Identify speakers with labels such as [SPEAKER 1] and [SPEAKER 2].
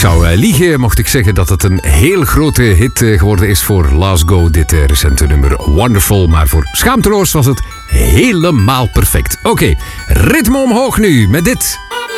[SPEAKER 1] zou liegen mocht ik zeggen dat het een heel grote hit geworden is voor Last Go, dit recente nummer Wonderful. Maar voor Schaamteloos was het helemaal perfect. Oké, ritme omhoog nu met dit.